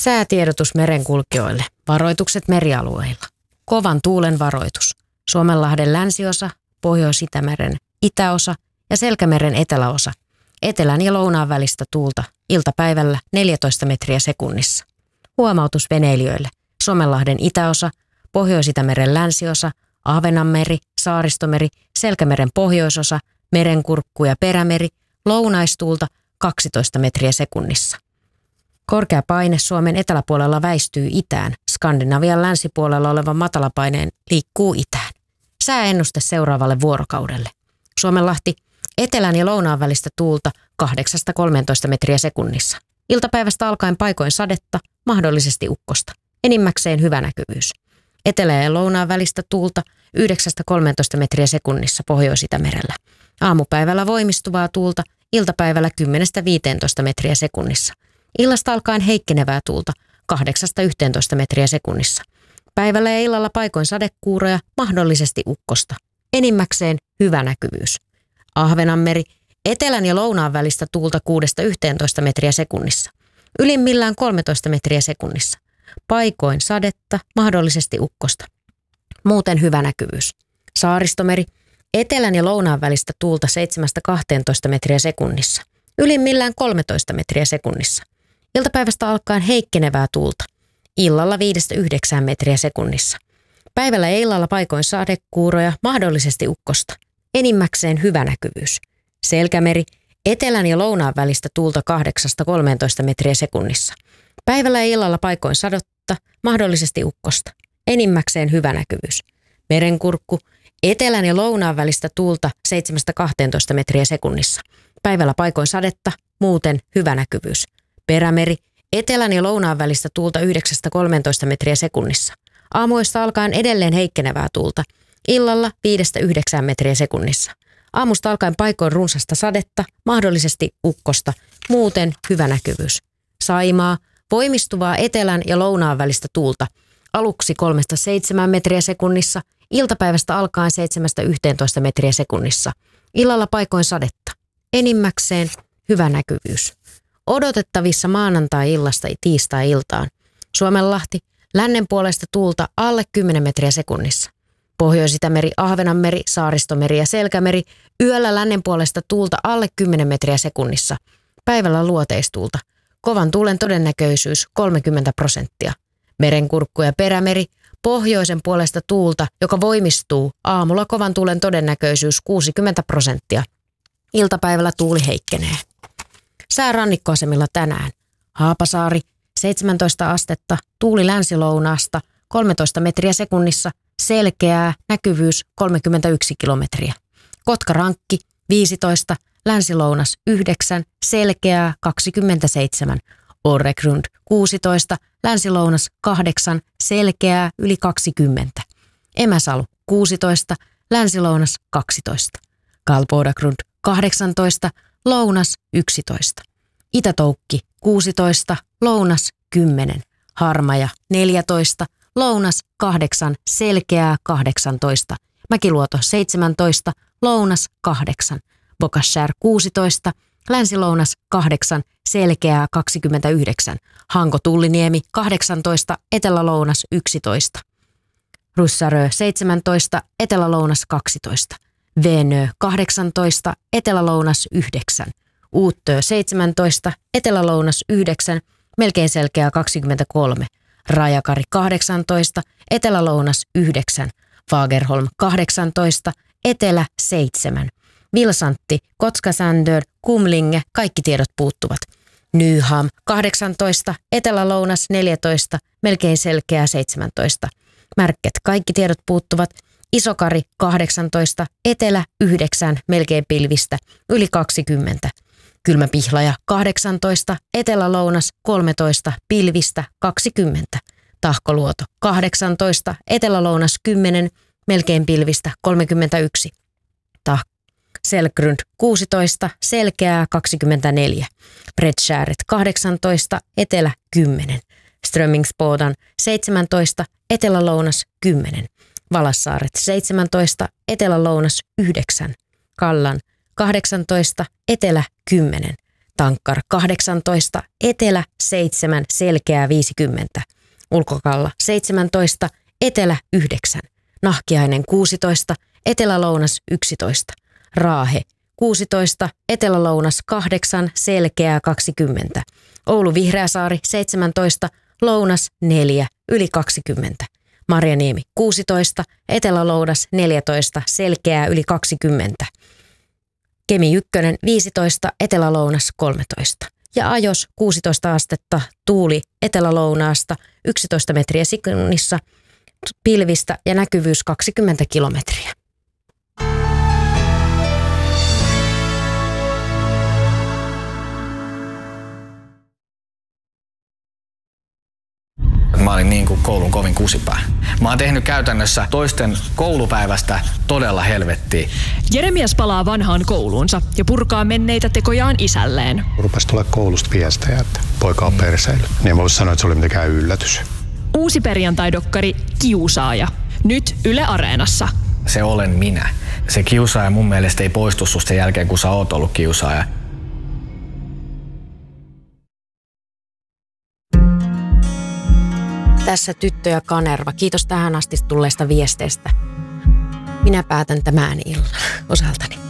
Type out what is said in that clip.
Säätiedotus merenkulkijoille. Varoitukset merialueilla. Kovan tuulen varoitus. Suomenlahden länsiosa, Pohjois-Itämeren itäosa ja Selkämeren eteläosa. Etelän ja lounaan välistä tuulta. Iltapäivällä 14 metriä sekunnissa. Huomautus veneilijöille. Suomenlahden itäosa, Pohjois-Itämeren länsiosa, Ahvenanmeri, Saaristomeri, Selkämeren pohjoisosa, Merenkurkku ja Perämeri. Lounaistuulta 12 metriä sekunnissa. Korkea paine Suomen eteläpuolella väistyy itään. Skandinavian länsipuolella oleva matalapaineen liikkuu itään. Sääennuste seuraavalle vuorokaudelle. Suomenlahti, etelän ja lounaan välistä tuulta 8-13 metriä sekunnissa. Iltapäivästä alkaen paikoin sadetta, mahdollisesti ukkosta. Enimmäkseen hyvä näkyvyys. Etelä- ja lounaan välistä tuulta 9-13 metriä sekunnissa Pohjois-Itämerellä. Aamupäivällä voimistuvaa tuulta, iltapäivällä 10-15 metriä sekunnissa. Illasta alkaen heikkenevää tuulta 8-11 metriä sekunnissa. Päivällä ja illalla paikoin sadekuuroja, mahdollisesti ukkosta. Enimmäkseen hyvä näkyvyys. Ahvenanmeri, etelän ja lounaan välistä tuulta 6-11 metriä sekunnissa. Ylimmillään 13 metriä sekunnissa. Paikoin sadetta, mahdollisesti ukkosta. Muuten hyvä näkyvyys. Saaristomeri, etelän ja lounaan välistä tuulta 7-12 metriä sekunnissa. Ylimmillään 13 metriä sekunnissa. Iltapäivästä alkaen heikkenevää tuulta. Illalla 5-9 metriä sekunnissa. Päivällä ja illalla paikoin sadekuuroja, mahdollisesti ukkosta. Enimmäkseen hyvä näkyvyys. Selkämeri, etelän ja lounaan välistä tuulta 8-13 metriä sekunnissa. Päivällä ja illalla paikoin sadotta, mahdollisesti ukkosta. Enimmäkseen hyvä näkyvyys. Merenkurkku, etelän ja lounaan välistä tuulta 7-12 metriä sekunnissa. Päivällä paikoin sadetta, muuten hyvä näkyvyys. Perämeri, etelän ja lounaan välistä tuulta 9-13 metriä sekunnissa. Aamuista alkaen edelleen heikkenevää tuulta. Illalla 5-9 metriä sekunnissa. Aamusta alkaen paikoin runsasta sadetta, mahdollisesti ukkosta. Muuten hyvä näkyvyys. Saimaa, voimistuvaa etelän ja lounaan välistä tuulta. Aluksi 3-7 metriä sekunnissa. Iltapäivästä alkaen 7-11 metriä sekunnissa. Illalla paikoin sadetta. Enimmäkseen hyvä näkyvyys. Odotettavissa maanantai-illasta tiistai-iltaan. Suomenlahti, lännen puolesta tuulta alle 10 metriä sekunnissa. Pohjois-Itämeri, Ahvenanmeri, Saaristomeri ja Selkämeri, yöllä lännen puolesta tuulta alle 10 metriä sekunnissa. Päivällä luoteistuulta. Kovan tuulen todennäköisyys 30%. Merenkurkku ja Perämeri, pohjoisen puolesta tuulta, joka voimistuu. Aamulla kovan tuulen todennäköisyys 60%. Iltapäivällä tuuli heikkenee. Sää rannikkoasemilla tänään. Haapasaari, 17 astetta, tuuli länsilounaasta, 13 metriä sekunnissa, selkeää, näkyvyys 31 kilometriä. Kotkarankki, 15, länsilounas 9, selkeää 27. Orregrund, 16, länsilounas 8, selkeää yli 20. Emäsalu, 16, länsilounas 12. Kalpodagrund, 18, lounas 11. Itätoukki 16, lounas 10. Harmaja 14, lounas 8, selkeää 18. Mäkiluoto 17, lounas 8. Bokaskär 16, länsilounas 8, selkeää 29. Hanko-Tulliniemi 18, etelälounas 11. Russarö 17, etelälounas 12. Venö 18, etelälounas 9. Uuttö 17, etelälounas 9, melkein selkeää 23. Rajakari 18, etelälounas 9. Fagerholm 18, etelä 7. Vilsantti, Kotskasändör, Kumlinge, kaikki tiedot puuttuvat. Nyham 18, etelälounas 14, melkein selkeää 17. Märket, kaikki tiedot puuttuvat. Isokari 18, etelä 9, melkein pilvistä, yli 20. Kylmäpihlaja 18, etelälounas 13, pilvistä 20. Tahkoluoto 18, etelälounas 10, melkein pilvistä 31. Selgrund 16, selkeää 24. Bredskääret 18, etelä 10. Strömmingsbodan 17, etelälounas 10. Valassaaret 17, etelälounas 9. Kallan 18, etelä 10. Tankkar 18, Etelä 7, Selkeää 50, Ulkokalla 17, Etelä 9, Nahkiainen 16, Etelä-Lounas 11, Raahe 16, Etelä-Lounas 8, Selkeää 20, Oulu Vihreäsaari 17, Lounas 4, yli 20, Marjaniemi 16, Etelä-Lounas 14, Selkeää yli 20, Kemi 1 15, Etelä-Lounas 13 ja Ajos 16 astetta, tuuli etelä-lounaasta 11 metriä sekunnissa, pilvistä ja näkyvyys 20 kilometriä. Mä olin niin kuin koulun kovin kusipää. Mä oon tehnyt käytännössä toisten koulupäivästä todella helvettiä. Jeremias palaa vanhaan kouluunsa ja purkaa menneitä tekojaan isälleen. Rupesi tulla koulusta viestejä, että poika on perseily. Niin mä voisin sanoa, että se oli mitenkään yllätys. Uusi perjantai-dokkari Kiusaaja. Nyt Yle Areenassa. Se olen minä. Se kiusaaja mun mielestä ei poistu susta sen jälkeen, kun sä oot ollut kiusaaja. Tässä Tyttö ja Kanerva. Kiitos tähän asti tulleesta viesteestä. Minä päätän tämän illan osaltani.